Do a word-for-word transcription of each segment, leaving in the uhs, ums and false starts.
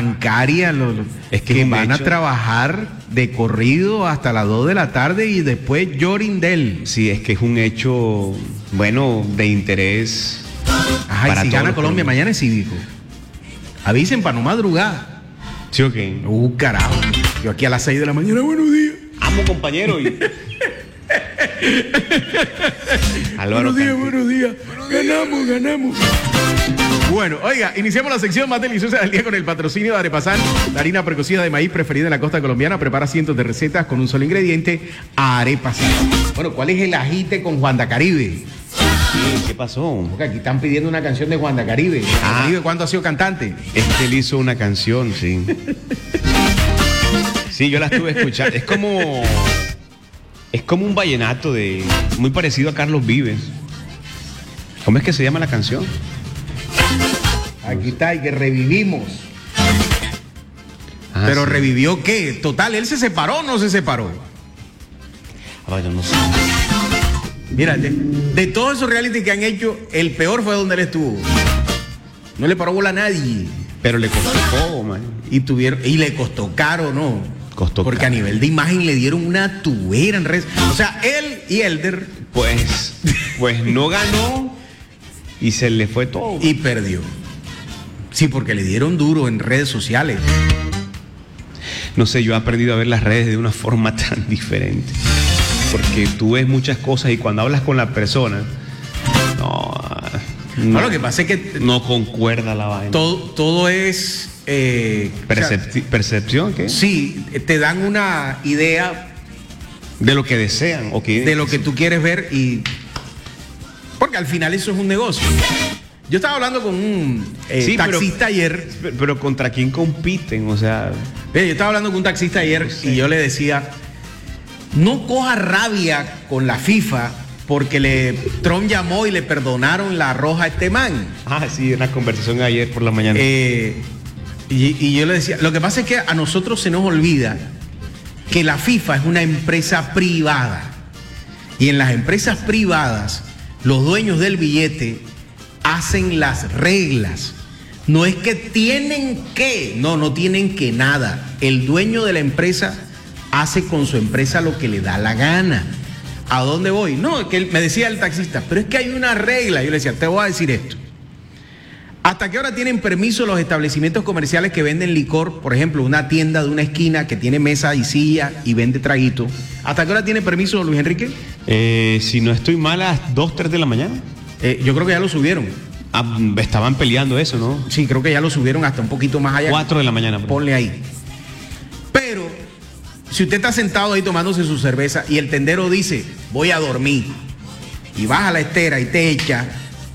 bancaria, los, los es que, que es van hecho. a trabajar de corrido hasta las dos de la tarde y después llorindel. Sí, es que es un hecho, bueno, de interés. Ajá, para y si todos gana los Colombia, colombianos. mañana es cívico. Avisen para no madrugar. Sí, ok. Uh, carajo. Yo aquí a las seis de la mañana, buenos días. Amo, compañero. Y... Álvaro buenos días, Cantí. buenos días. Ganamos, ganamos. Bueno, oiga, iniciamos la sección más deliciosa del día con el patrocinio de Arepasán, la harina precocida de maíz preferida en la costa colombiana. Prepara cientos de recetas con un solo ingrediente, Arepasán. Bueno, ¿cuál es el agite con Juan da Caribe? Sí, ¿qué pasó? Porque aquí están pidiendo una canción de Juan da Caribe. Juan da Ah. Caribe, ¿cuándo ha sido cantante? Es que él hizo una canción, sí. Sí, yo la estuve escuchando. Es como. Es como un vallenato de. Muy parecido a Carlos Vives. ¿Cómo es que se llama la canción? Aquí está, y que revivimos. Ah, Pero sí. revivió qué? Total, ¿él se separó o no se separó? Ah, yo no sé. Mira, de, de todos esos reality que han hecho, el peor fue donde él estuvo. No le paró bola a nadie. Pero le costó poco, man. Y tuvieron, y le costó caro, ¿no? Costó Porque caro. a nivel de imagen le dieron una tubera en redes. O sea, él y Elder Pues. Pues no ganó. Y se le fue todo. y perdió. Sí, porque le dieron duro en redes sociales. No sé, yo he aprendido a ver las redes de una forma tan diferente. Porque tú ves muchas cosas y cuando hablas con la persona, no, No, lo que pasa es que no concuerda la vaina. todo, todo es... eh, o sea, Percepci- ¿Percepción qué? sí, te dan una idea De lo que desean o que de lo que tú quieres ver y... Porque al final eso es un negocio. Yo estaba hablando con un eh, Sí, pero- taxista ayer. Pero, pero ¿contra quién compiten? O sea, Eh, Yo estaba hablando con un taxista ayer y yo le decía, no coja rabia con la FIFA porque le, Trump llamó y le perdonaron la roja a este man. ah, sí, una conversación ayer por la mañana. Eh, y, y yo le decía, lo que pasa es que a nosotros se nos olvida que la FIFA es una empresa privada. Y en las empresas privadas, los dueños del billete hacen las reglas. No es que tienen que, no, no tienen que nada. El dueño de la empresa hace con su empresa lo que le da la gana. ¿A dónde voy? No, que él, me decía el taxista, pero es que hay una regla. Yo le decía, te voy a decir esto. ¿Hasta qué hora tienen permiso los establecimientos comerciales que venden licor? Por ejemplo, una tienda de una esquina que tiene mesa y silla y vende traguito. ¿Hasta qué hora tiene permiso, Luis Enrique? Eh, si no estoy mal, a las dos, tres de la mañana. Eh, yo creo que ya lo subieron. Ah, estaban peleando eso, ¿no? Sí, creo que ya lo subieron hasta un poquito más allá. Cuatro de la mañana. por Ponle ahí. Pero, si usted está sentado ahí tomándose su cerveza y el tendero dice, voy a dormir, y baja la estera y te echa,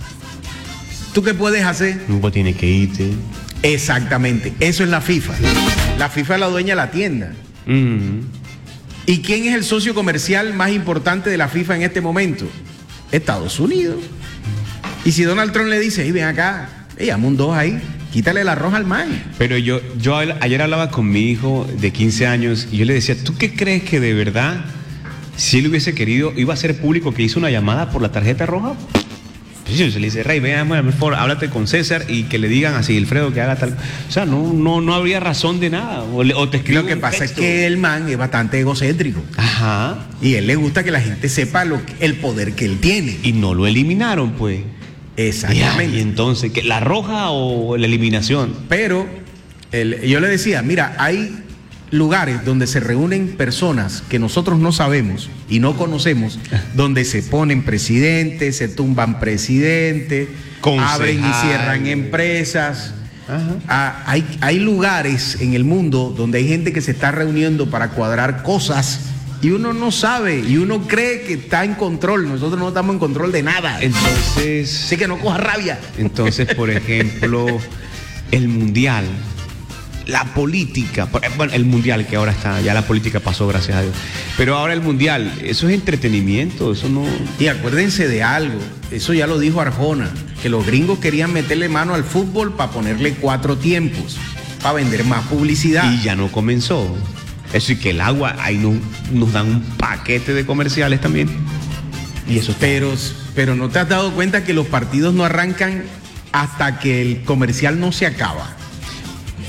¿tú qué puedes hacer? Pues tiene que irte. Exactamente, eso es la FIFA. La FIFA es la dueña de la tienda. Mm. ¿Y quién es el socio comercial más importante de la FIFA en este momento? Estados Unidos. Y si Donald Trump le dice, hey, ven acá, hey, dame un dos ahí, quítale la roja al man. Pero yo, yo ayer hablaba con mi hijo de quince años y yo le decía, ¿tú qué crees que de verdad, si él hubiese querido, iba a ser público que hizo una llamada por la tarjeta roja? Pues yo se le dice, Rey, ven, por favor, háblate con César y que le digan así, Alfredo, que haga tal. O sea, no, no, no habría razón de nada. O, le, o te escribo Lo que un pasa texto. es que el man es bastante egocéntrico. Ajá. Y a él le gusta que la gente sepa lo que- el poder que él tiene. Y no lo eliminaron, pues. Exactamente. Y entonces, ¿qué, ¿la roja o la eliminación? Pero el- yo le decía, mira, hay lugares donde se reúnen personas que nosotros no sabemos y no conocemos, donde se ponen presidentes, se tumban presidentes, abren y cierran empresas. Ajá. Ah, hay, hay lugares en el mundo donde hay gente que se está reuniendo para cuadrar cosas y uno no sabe y uno cree que está en control. Nosotros no estamos en control de nada. Entonces, Así que no coja rabia. entonces, por ejemplo, el mundial, la política, bueno, el mundial que ahora está, ya la política pasó, gracias a Dios. Pero ahora el mundial, eso es entretenimiento, eso no. Y acuérdense de algo, eso ya lo dijo Arjona, que los gringos querían meterle mano al fútbol para ponerle cuatro tiempos, para vender más publicidad. Y ya no comenzó. Eso y que el agua, ahí nos, nos dan un paquete de comerciales también. Y eso está. Pero, pero no te has dado cuenta que los partidos no arrancan hasta que el comercial no se acaba.